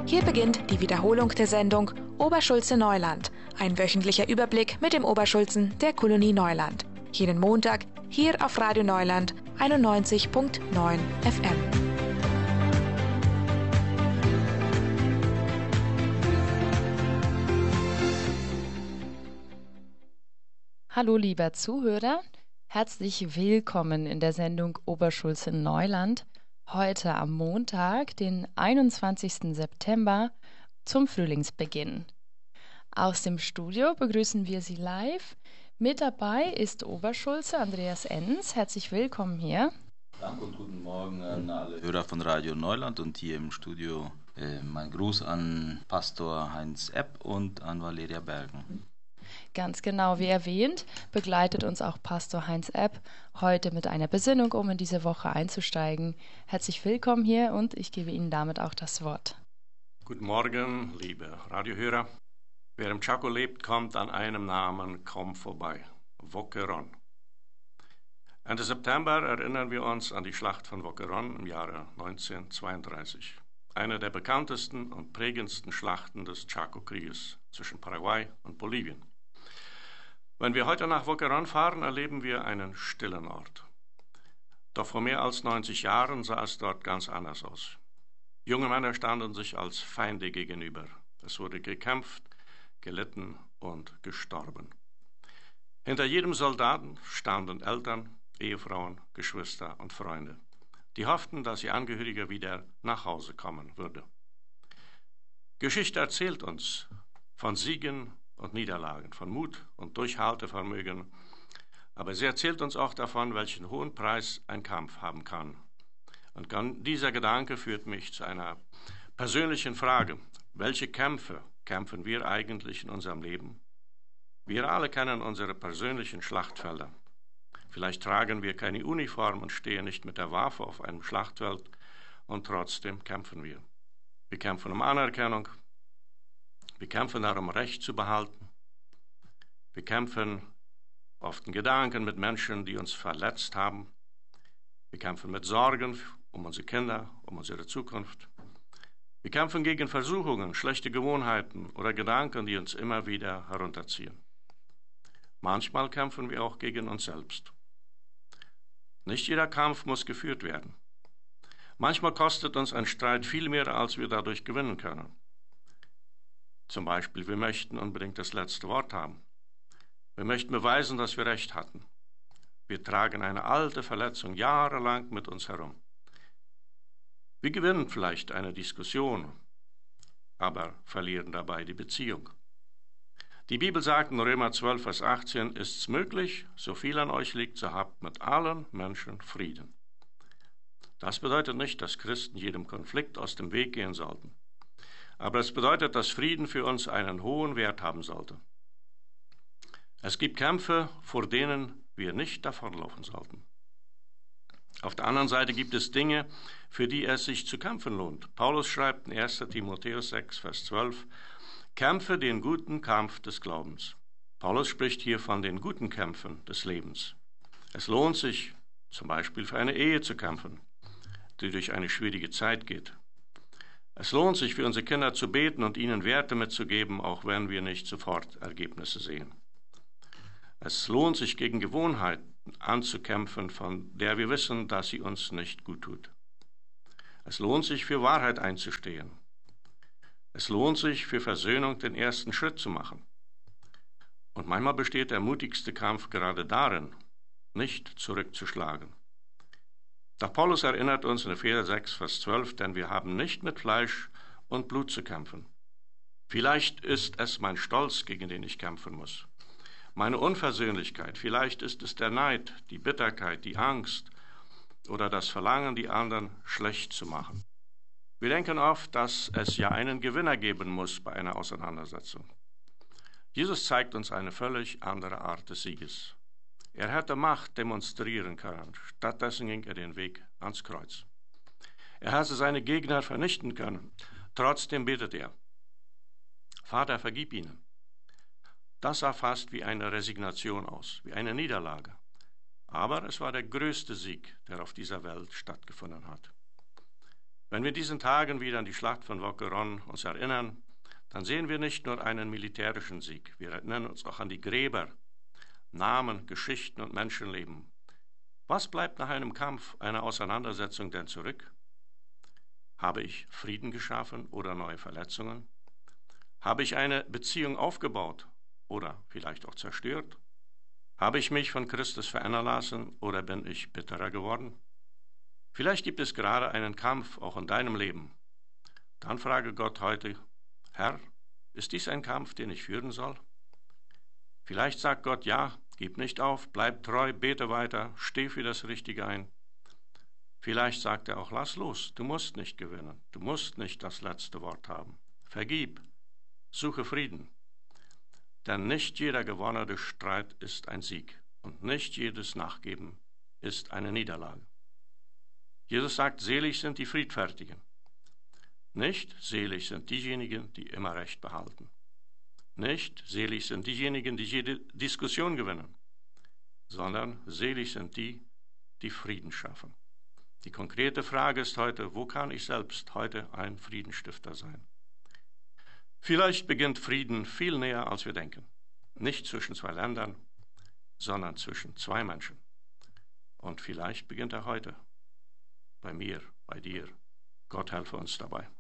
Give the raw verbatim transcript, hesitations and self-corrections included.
Hier beginnt die Wiederholung der Sendung Oberschulze-Neuland, ein wöchentlicher Überblick mit dem Oberschulzen der Kolonie Neuland. Jeden Montag hier auf Radio Neuland einundneunzig Komma neun F M. Hallo lieber Zuhörer, herzlich willkommen in der Sendung Oberschulze-Neuland. Heute am Montag, den einundzwanzigsten September, zum Frühlingsbeginn. Aus dem Studio begrüßen wir Sie live. Mit dabei ist Oberschulze Andreas Enns. Herzlich willkommen hier. Danke und guten Morgen an alle Hörer von Radio Neuland und hier im Studio äh, mein Gruß an Pastor Heinz Epp und an Valeria Bergen. Ganz genau, wie erwähnt, begleitet uns auch Pastor Heinz Epp heute mit einer Besinnung, um in diese Woche einzusteigen. Herzlich willkommen hier und ich gebe Ihnen damit auch das Wort. Guten Morgen, liebe Radiohörer. Wer im Chaco lebt, kommt an einem Namen kaum vorbei: Wokeron. Ende September erinnern wir uns an die Schlacht von Wokeron im Jahre neunzehnhundertzweiunddreißig. Eine der bekanntesten und prägendsten Schlachten des Chaco-Krieges zwischen Paraguay und Bolivien. Wenn wir heute nach Wokeron fahren, erleben wir einen stillen Ort. Doch vor mehr als neunzig Jahren sah es dort ganz anders aus. Junge Männer standen sich als Feinde gegenüber. Es wurde gekämpft, gelitten und gestorben. Hinter jedem Soldaten standen Eltern, Ehefrauen, Geschwister und Freunde, die hofften, dass ihr Angehöriger wieder nach Hause kommen würde. Geschichte erzählt uns von Siegen und Niederlagen, von Mut und Durchhaltevermögen, aber sie erzählt uns auch davon, welchen hohen Preis ein Kampf haben kann. Und dieser Gedanke führt mich zu einer persönlichen Frage: Welche Kämpfe kämpfen wir eigentlich in unserem Leben? Wir alle kennen unsere persönlichen Schlachtfelder. Vielleicht tragen wir keine Uniform und stehen nicht mit der Waffe auf einem Schlachtfeld, und trotzdem kämpfen wir. Wir kämpfen um Anerkennung. Wir kämpfen darum, Recht zu behalten. Wir kämpfen oft in Gedanken mit Menschen, die uns verletzt haben. Wir kämpfen mit Sorgen um unsere Kinder, um unsere Zukunft. Wir kämpfen gegen Versuchungen, schlechte Gewohnheiten oder Gedanken, die uns immer wieder herunterziehen. Manchmal kämpfen wir auch gegen uns selbst. Nicht jeder Kampf muss geführt werden. Manchmal kostet uns ein Streit viel mehr, als wir dadurch gewinnen können. Zum Beispiel, wir möchten unbedingt das letzte Wort haben. Wir möchten beweisen, dass wir Recht hatten. Wir tragen eine alte Verletzung jahrelang mit uns herum. Wir gewinnen vielleicht eine Diskussion, aber verlieren dabei die Beziehung. Die Bibel sagt in Römer zwölf, Vers achtzehn, ist's möglich, so viel an euch liegt, so habt mit allen Menschen Frieden. Das bedeutet nicht, dass Christen jedem Konflikt aus dem Weg gehen sollten. Aber es bedeutet, dass Frieden für uns einen hohen Wert haben sollte. Es gibt Kämpfe, vor denen wir nicht davonlaufen sollten. Auf der anderen Seite gibt es Dinge, für die es sich zu kämpfen lohnt. Paulus schreibt in erster Timotheus sechs, Vers zwölf, kämpfe den guten Kampf des Glaubens. Paulus spricht hier von den guten Kämpfen des Lebens. Es lohnt sich, zum Beispiel für eine Ehe zu kämpfen, die durch eine schwierige Zeit geht. Es lohnt sich, für unsere Kinder zu beten und ihnen Werte mitzugeben, auch wenn wir nicht sofort Ergebnisse sehen. Es lohnt sich, gegen Gewohnheiten anzukämpfen, von der wir wissen, dass sie uns nicht gut tut. Es lohnt sich, für Wahrheit einzustehen. Es lohnt sich, für Versöhnung den ersten Schritt zu machen. Und manchmal besteht der mutigste Kampf gerade darin, nicht zurückzuschlagen. Doch Paulus erinnert uns in Epheser sechs, Vers zwölf, denn wir haben nicht mit Fleisch und Blut zu kämpfen. Vielleicht ist es mein Stolz, gegen den ich kämpfen muss. Meine Unversöhnlichkeit, vielleicht ist es der Neid, die Bitterkeit, die Angst oder das Verlangen, die anderen schlecht zu machen. Wir denken oft, dass es ja einen Gewinner geben muss bei einer Auseinandersetzung. Jesus zeigt uns eine völlig andere Art des Sieges. Er hätte Macht demonstrieren können, stattdessen ging er den Weg ans Kreuz. Er hätte seine Gegner vernichten können, trotzdem betet er: Vater, vergib ihnen. Das sah fast wie eine Resignation aus, wie eine Niederlage. Aber es war der größte Sieg, der auf dieser Welt stattgefunden hat. Wenn wir in diesen Tagen wieder an die Schlacht von Wockeron uns erinnern, dann sehen wir nicht nur einen militärischen Sieg, wir erinnern uns auch an die Gräber, Namen, Geschichten und Menschenleben. Was bleibt nach einem Kampf, einer Auseinandersetzung denn zurück? Habe ich Frieden geschaffen oder neue Verletzungen? Habe ich eine Beziehung aufgebaut oder vielleicht auch zerstört? Habe ich mich von Christus verändern lassen oder bin ich bitterer geworden? Vielleicht gibt es gerade einen Kampf auch in deinem Leben. Dann frage Gott heute, Herr, ist dies ein Kampf, den ich führen soll? Vielleicht sagt Gott, ja, gib nicht auf, bleib treu, bete weiter, steh für das Richtige ein. Vielleicht sagt er auch, lass los, du musst nicht gewinnen, du musst nicht das letzte Wort haben. Vergib, suche Frieden. Denn nicht jeder gewonnene Streit ist ein Sieg und nicht jedes Nachgeben ist eine Niederlage. Jesus sagt, selig sind die Friedfertigen. Nicht selig sind diejenigen, die immer Recht behalten. Nicht selig sind diejenigen, die jede Diskussion gewinnen, sondern selig sind die, die Frieden schaffen. Die konkrete Frage ist heute, wo kann ich selbst heute ein Friedensstifter sein? Vielleicht beginnt Frieden viel näher, als wir denken. Nicht zwischen zwei Ländern, sondern zwischen zwei Menschen. Und vielleicht beginnt er heute. Bei mir, bei dir. Gott helfe uns dabei.